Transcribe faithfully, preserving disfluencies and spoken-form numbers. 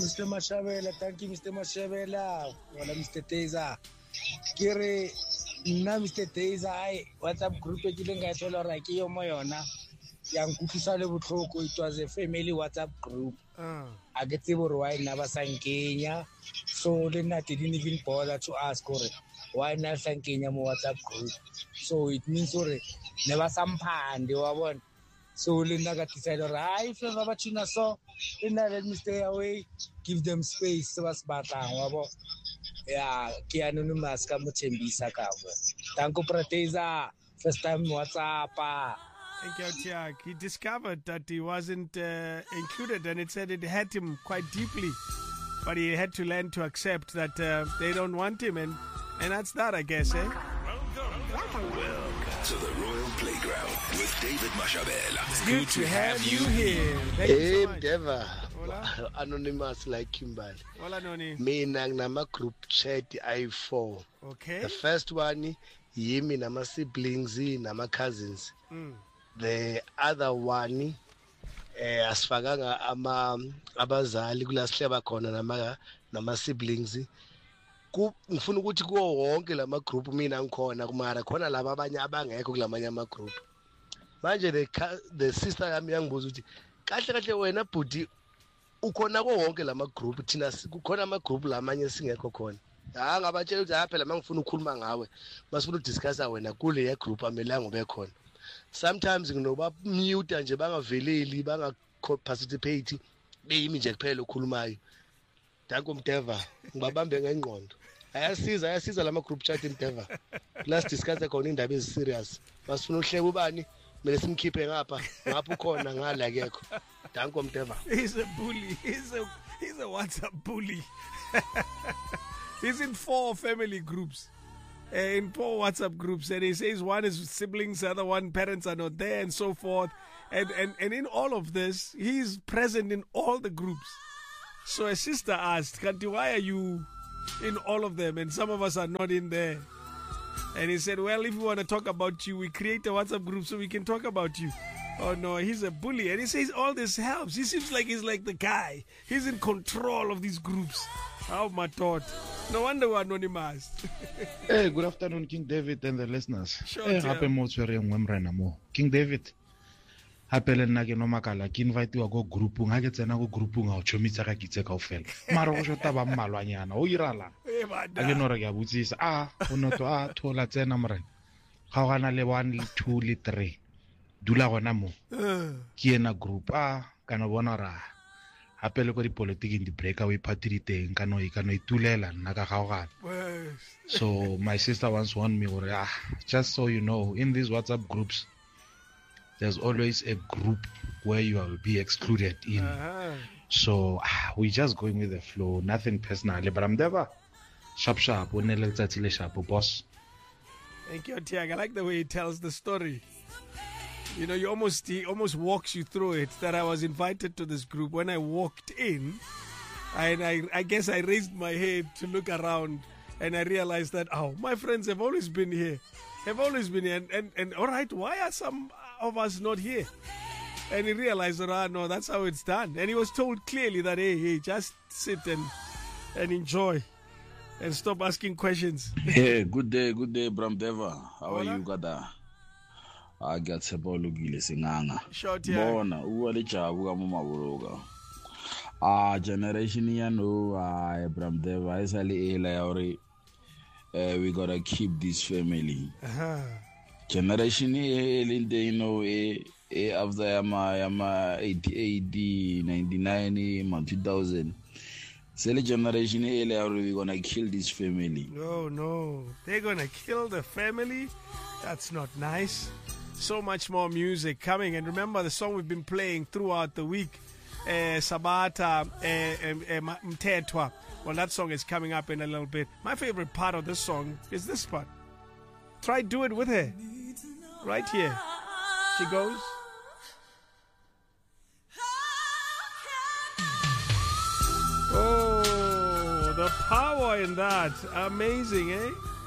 Mister Mashabela, thank you Mister Mashabela. Wala Mister Teza. Kere na Mister Teza ai WhatsApp group e kileng ga thola ra ke yo mo yona. Yang kutlisa le botlhoko, it was a family WhatsApp group. Uh. I get the why never sang Kenya. So they not didn't even bother to ask or why not sang Kenya mo WhatsApp group. So it means sorry, never some pan they were one. So Linda got decided, all right, if ever what you know so, Linda let me stay away, give them space. So was batang. Yeah, Kianu Maska Muchembisa Kabo. Tanko Prateza, first time WhatsApp. Thank you, Tiak. He discovered that he wasn't uh, included, and it said it hurt him quite deeply. But he had to learn to accept that uh, they don't want him, and, and that's that, I guess, eh? Welcome, welcome, welcome to the Royal Playground with David Mashabela. It's good to have you here. Thank hey, you so much. Deva. Anonymous like Kimbali. Hola, Noni. Mina nama group chat I four. Okay. The first one, yimi nama siblings, nama cousins. Mm. The other one, eh, asifakanga ama abazali kulasihleba khona nama nama siblings. Ku ngifuna ukuthi kuwo wonke lama group mina ngikhona kumara khona laba abanye abangekho kulamanye ama group. Manje the the sister yami yangibuza ukuthi kahle kahle wena budi ukhona ko wonke lama group thina kukhona ama group lamanye singekho khona. Ha ngabatshela ukuthi ha phela mangifuna ukukhuluma ngawe masifuna udiscussa wena kule ya group amelanga ube khona. Sometimes nginoba mute nje bangaveleli banga participate beyimi nje kuphela ukukhulumayo. Danko Mdeva ngibabambe ngengqondo. Ayasiza ayasiza lama group chat Mdeva. Let's discuss khona indaba ezi serious. Masifuna uhleke ubani mele simkhiphe ngapha ngapha ukhona ngala kekho. Danko Mdeva. He's a bully. He's a he's a WhatsApp bully. He's in four family groups. Uh, in four WhatsApp groups, and he says one is siblings, the other one parents are not there, and so forth. And, and and in all of this, he's present in all the groups. So a sister asked, Kanti, why are you in all of them? And some of us are not in there. And he said, well, if we want to talk about you, we create a WhatsApp group so we can talk about you. Oh no, he's a bully. And he says all this helps. He seems like he's like the guy. He's in control of these groups. Oh my God. No wonder we're anonymous. Hey, good afternoon, King David and the listeners. Sure, hey, happy mo King David. Happy le nna ke no makala ke invite wa go group nga ke tsena go group nga o chomitsa ka kitse kaofela. Mara go shota ba mmalwanyana o irala. Eh ba da. Ke no re ke butsisa ah o no to ah thola tsena morena. Ga gana le one le two le three. Dula gona mo. Ke ena group ah kana bona ra. Hape le go di politics in the breakaway party diteng kana o kana itulela nna ka gaogana. So my sister once warned me or ah just so you know in these WhatsApp groups there's always a group where you will be excluded in. Uh-huh. So ah, we just going with the flow, nothing personal. But I'm never sharp sharp sharp boss. Thank you, Tiag. I like the way he tells the story. You know, you almost he almost walks you through it. That I was invited to this group. When I walked in, and I, I guess I raised my head to look around, and I realized that oh, my friends have always been here, have always been here. And and, and all right, why are some of us not here? And he realized that ah, no, that's how it's done. And he was told clearly that hey, hey, just sit and and enjoy, and stop asking questions. Hey, good day, good day, Bram Deva. How Hola? Are you, Gada? I got Sepolugile Singanga. Bona, who are the Chabuga Mamaburoga? Ah, generation ya no, ah, Bram Deva, is Ali Elaori. We gotta keep this family. Uh-huh. Generation ya, you know, eh, after Yama, Yama, eighty-eight, ninety-nine, two thousand. Silly generation ya, we gonna kill this family. No, no, they're gonna kill the family? That's not nice. So much more music coming, and remember the song we've been playing throughout the week, uh, Sabata uh, uh, Mtetwa. Well, that song is coming up in a little bit. My favorite part of this song is this part. Try do it with her. Right here. She goes. Oh, the power in that. Amazing, eh?